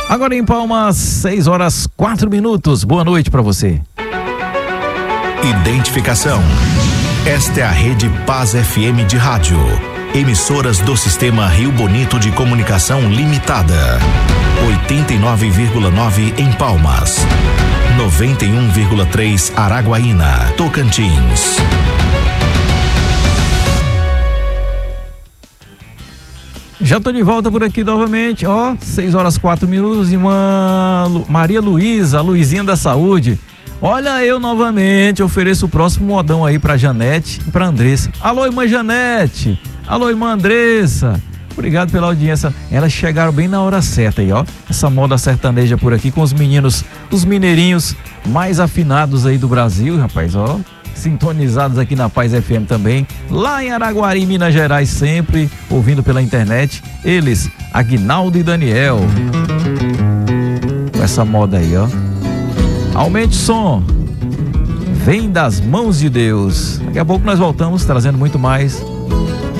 Agora em Palmas, 6h04. Boa noite para você. Identificação. Esta é a Rede Paz FM de rádio. Emissoras do Sistema Rio Bonito de Comunicação Limitada. 89,9 em Palmas. 91,3 Araguaína, Tocantins. Já tô de volta por aqui novamente, 6h04, irmã Maria Luísa, a Luizinha da Saúde. Olha, eu novamente ofereço o próximo modão aí pra Janete e pra Andressa. Alô, irmã Janete. Alô, irmã Andressa. Obrigado pela audiência. Elas chegaram bem na hora certa aí, essa moda sertaneja por aqui com os meninos, os mineirinhos mais afinados aí do Brasil, rapaz, sintonizados aqui na Paz FM também, lá em Araguari, Minas Gerais, sempre ouvindo pela internet, eles, Aguinaldo e Daniel, com essa moda aí, aumente o som, vem das mãos de Deus. Daqui a pouco nós voltamos trazendo muito mais